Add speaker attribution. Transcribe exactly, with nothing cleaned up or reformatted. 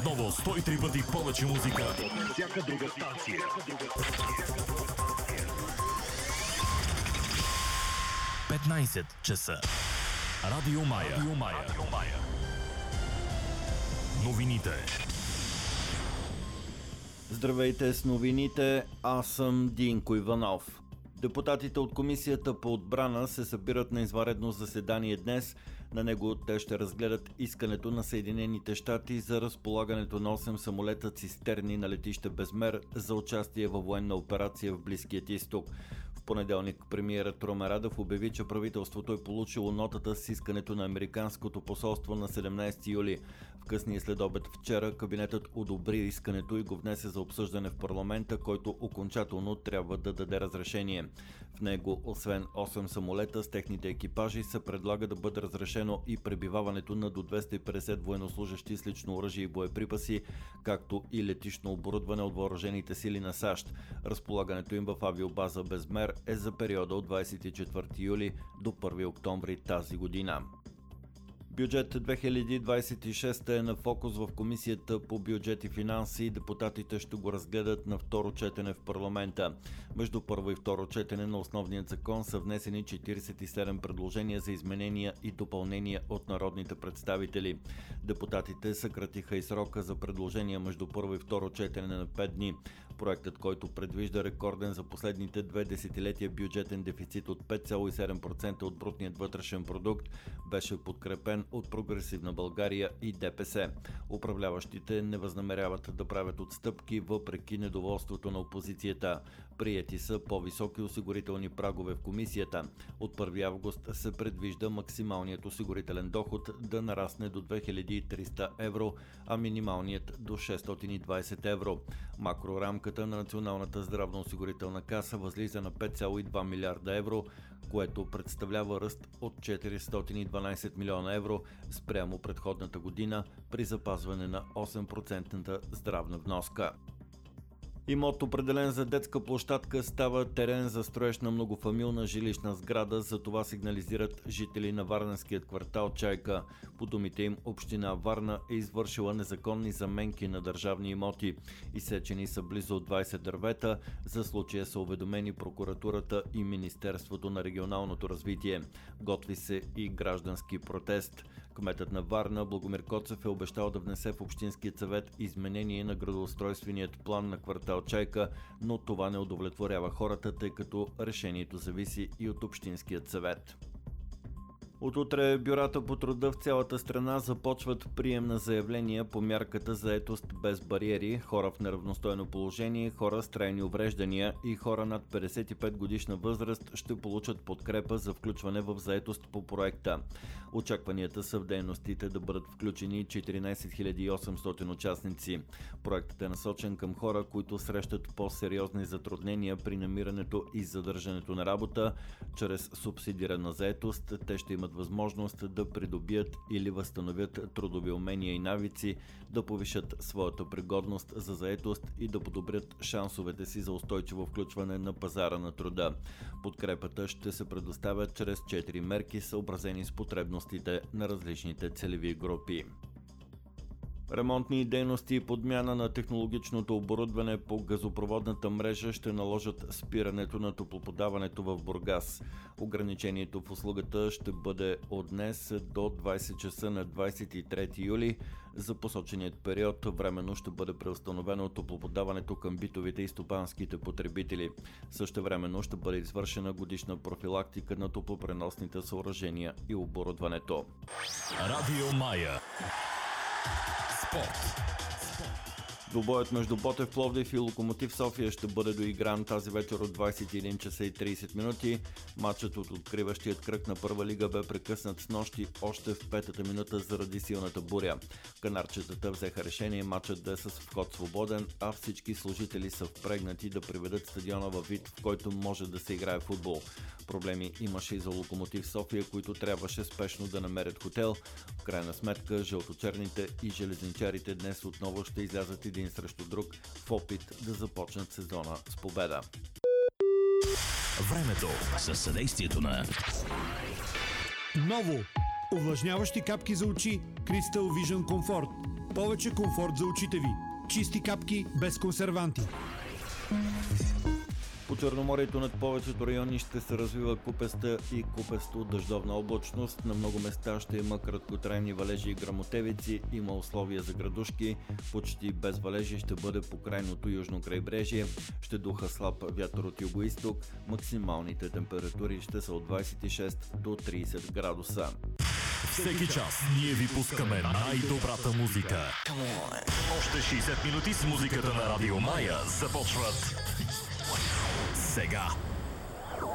Speaker 1: Отново сто и три пъти повече музика от всяка друга станция. петнайсет часа. Радио Мая. Радио Мая. Новините.
Speaker 2: Здравейте с новините, аз съм Динко Иванов. Депутатите от Комисията по отбрана се събират на извънредно заседание днес. На него те ще разгледат искането на Съединените щати за разполагането на осем самолета цистерни на летище Безмер за участие във военна операция в Близкият изток. В понеделник премиерът Румен Радев обяви, че правителството е получило нотата с искането на Американското посолство на седемнайсети юли. В късния следобед вчера кабинетът одобри искането и го внесе за обсъждане в парламента, който окончателно трябва да даде разрешение. В него, освен осем самолета с техните екипажи, се предлага да бъде разрешено и пребиваването на до двеста и петдесет военнослужещи с лично оръжие и боеприпаси, както и летищно оборудване от въоръжените сили на САЩ. Разполагането им в авиобаза Безмер е за периода от двайсет и четвърти юли до първи октомври тази година. Бюджет две хиляди двайсет и шеста е на фокус в Комисията по бюджет и финанси и депутатите ще го разгледат на второ четене в парламента. Между първо и второ четене на основният закон са внесени четирийсет и седем предложения за изменения и допълнения от народните представители. Депутатите съкратиха и срока за предложения между първо и второ четене на пет дни. Проектът, който предвижда рекорден за последните две десетилетия бюджетен дефицит от пет цяло и седем процента от брутният вътрешен продукт, беше подкрепен от Прогресивна България и ДПС. Управляващите не възнамеряват да правят отстъпки въпреки недоволството на опозицията. Приети са по-високи осигурителни прагове в комисията. От първи август се предвижда максималният осигурителен доход да нарасне до две хиляди и триста евро, а минималният до шестстотин и двайсет евро. Макрорамката на Националната здравноосигурителна каса възлиза на пет цяло и два милиарда евро, което представлява ръст от четиристотин и дванайсет милиона евро спрямо предходната година при запазване на осем процента здравна вноска. Имот, определен за детска площадка, става терен за строеж на многофамилна жилищна сграда, за това сигнализират жители на варненският квартал Чайка. По думите им, община Варна е извършила незаконни заменки на държавни имоти. Изсечени са близо двайсет дървета. За случая са уведомени прокуратурата и Министерството на регионалното развитие. Готви се и граждански протест. Кметът на Варна Благомир Коцев е обещал да внесе в Общинския съвет изменение на градоустройственият план на квартал Чайка, но това не удовлетворява хората, тъй като решението зависи и от Общинският съвет. От утре бюрата по труда в цялата страна започват прием на заявления по мярката заетост без бариери, хора в неравностойно положение, хора с трайни увреждания и хора над петдесет и пет годишна възраст ще получат подкрепа за включване в заетост по проекта. Очакванията са в дейностите да бъдат включени четиринайсет хиляди и осемстотин участници. Проектът е насочен към хора, които срещат по-сериозни затруднения при намирането и задържането на работа. Чрез субсидирана заетост те ще имат възможност да придобият или възстановят трудови умения и навици, да повишат своята пригодност за заетост и да подобрят шансовете си за устойчиво включване на пазара на труда. Подкрепата ще се предоставя чрез четири мерки, съобразени с потребностите на различните целеви групи. Ремонтни дейности и подмяна на технологичното оборудване по газопроводната мрежа ще наложат спирането на топлоподаването в Бургас. Ограничението в услугата ще бъде от днес до двайсет часа на двайсет и трети юли. За посоченият период временно ще бъде преустановено топлоподаването към битовите и стопанските потребители. Същевременно ще бъде извършена годишна профилактика на топлопреносните съоръжения и оборудването.
Speaker 1: Радио Мая. Спорт.
Speaker 2: Двубоят между Ботев Пловдив и Локомотив София ще бъде доигран тази вечер от двайсет и един часа и трийсет минути. Матчът от откриващият кръг на първа лига бе прекъснат с нощи още в петата минута заради силната буря. Канарчетата взеха решение матчът да е с вход свободен, а всички служители са впрегнати да приведат стадиона във вид, в който може да се играе футбол. Проблеми имаше и за Локомотив София, които трябваше спешно да намерят хотел. В крайна сметка, жълточерните и железничарите днес отново ще излязат един срещу друг в опит да започнат сезона с победа.
Speaker 1: Времето със съдействието на
Speaker 3: Ново увлажняващи капки за очи Crystal Vision Comfort. Повече комфорт за очите ви. Чисти капки без консерванти.
Speaker 2: По Черноморието над повечето райони ще се развива купеста и купесто дъждовна облачност. На много места ще има краткотрайни валежи и гръмотевици. Има условия за градушки. Почти без валежи ще бъде по крайното южно крайбрежие. Ще духа слаб вятър от юго-исток. Максималните температури ще са от двадесет и шест до тридесет градуса.
Speaker 1: Всеки час ние ви пускаме най-добрата музика. Още шейсет минути с музиката на Радио Мая започват сега.